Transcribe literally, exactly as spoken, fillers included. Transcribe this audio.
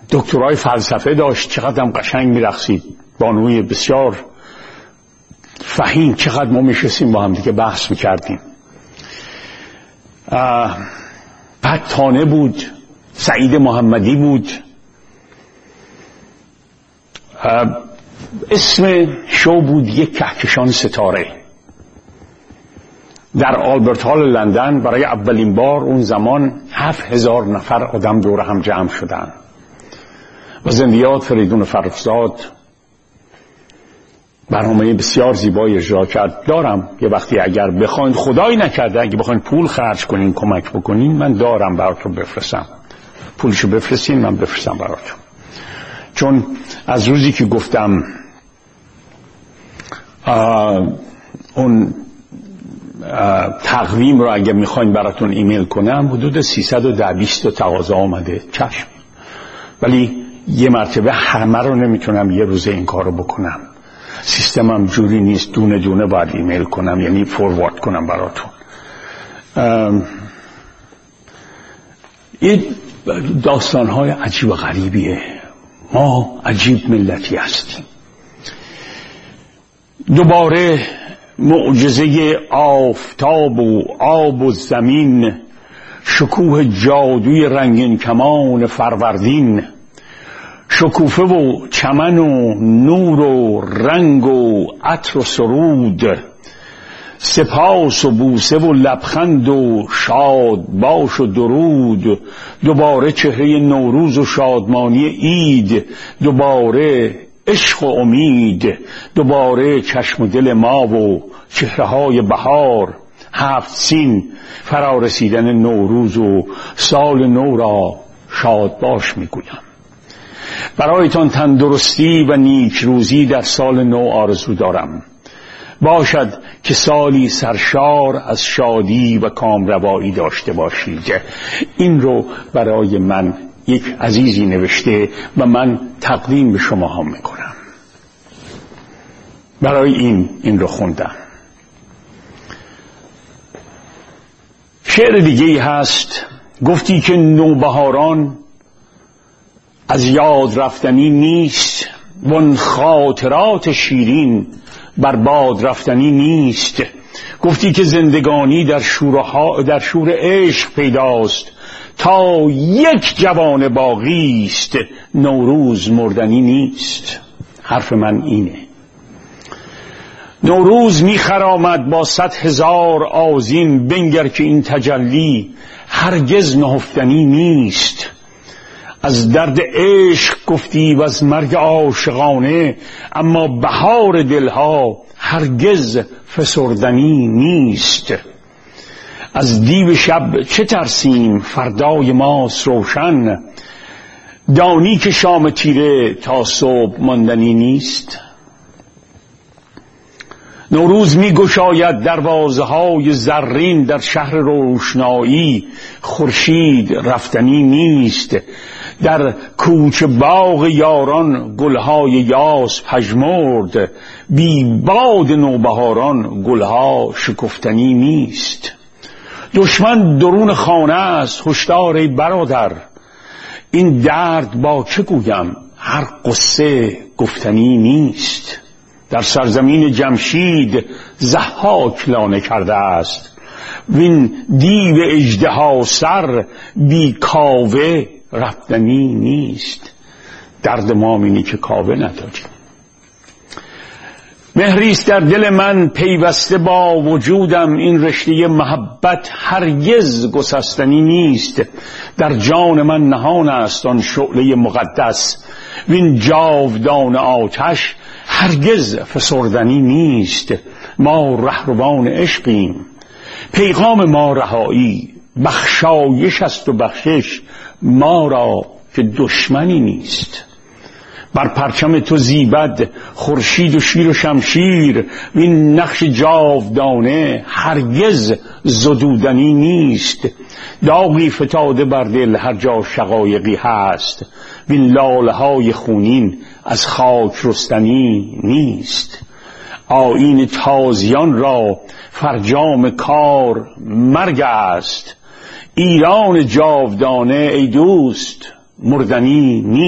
دکترای فلسفه داشت، چقدر هم قشنگ میرقصید، بانوی بسیار فهیم. چقدر ما میشستیم با هم دیگه بحث میکردیم. بعد تانه بود، سعید محمدی بود. اسم شو بود یک کهکشان ستاره. در آلبرت هال لندن برای اولین بار اون زمان هفت هزار نفر آدم دور هم جمع شدن و زندیات فریدون فرخزاد برنامه بسیار زیبایی اجرا کرد. دارم یه وقتی اگر بخواید، خدایی نکرده اگه بخواید پول خرج کنین کمک بکنین، من دارم براتون بفرستم. پولشو بفرستین من بفرستم براتون. چون از روزی که گفتم اون تقویم رو اگه میخواین براتون ایمیل کنم، حدود سیصد و ده بیست تا تقاضا آمده. چشم، ولی یه مرتبه همه رو نمیتونم یه روزه این کار رو بکنم. سیستمم جوری نیست، دونه دونه باید ایمیل کنم، یعنی فوروارد کنم براتون. این داستانهای عجیب و غریبیه. ما عجیب ملتی هستیم. دوباره معجزه آفتاب و آب و زمین، شکوه جادوی رنگین کمان فروردین، شکوفه و چمن و نور و رنگ و عطر و سرود، سپاس و بوسه و لبخند و شاد باش و درود، دوباره چهره نوروز و شادمانی عید، دوباره عشق و امید، دوباره چشم و دل ما و چهره های بهار، هفت سین، فرا رسیدن نوروز و سال نو را شاد باش میگویم. برایتان تندرستی و نیک روزی در سال نو آرزو دارم. باشد که سالی سرشار از شادی و کامروایی داشته باشید. این رو برای من یک عزیزی نوشته و من تقدیم به شما هم میکنم. برای این این رو خوندم. شعر دیگه هست. گفتی که نوبهاران از یاد رفتنی نیست، وان خاطرات شیرین بر باد رفتنی نیست. گفتی که زندگانی در شورها در شور عشق پیداست، تا یک جوان باقی است نوروز مردنی نیست. حرف من اینه. نوروز میخرامد با صد هزار آذین، بنگر که این تجلی هرگز نهفتنی نیست. از درد عشق گفتی و از مرگ عاشقانه، اما بهار دلها هرگز فسردنی نیست. از دیو شب چه ترسیم فردای ماست روشن، دانی که شام تیره تا صبح ماندنی نیست. نوروز می گشاید دروازه های زرین در شهر روشنایی، خورشید رفتنی نیست. در کوچه باغ یاران گلهای یاس پژمرد، بی باد نوبهاران گلها شکفتنی نیست. دشمن درون خانه است هشدار ای برادر، این درد با چه گویم هر قصه گفتنی نیست. در سرزمین جمشید ضحاک لانه کرده است، وین دیو اژدها سر بی کاوه رفتنی نیست. درد ما اینه که کاوه نداریم. مهریست در دل من پیوسته با وجودم، این رشته محبت هرگز گسستنی نیست. در جان من نهان است آن شعله مقدس، وین جاودان آتش هرگز فسردنی نیست. ما رهروان عشقیم، پیغام ما رهایی، بخشایش است و بخشش ما را که دشمنی نیست. بر پرچم تو زیبد خورشید و شیر و شمشیر، این نقش جاودانه هرگز زدودنی نیست. داغی فتاده بر دل هر جا شقایقی هست، وین لاله های خونین از خاک رستنی نیست. آیین تازیان را فرجام کار مرگ است، ایران جاودانه ای دوست مردنی نیست.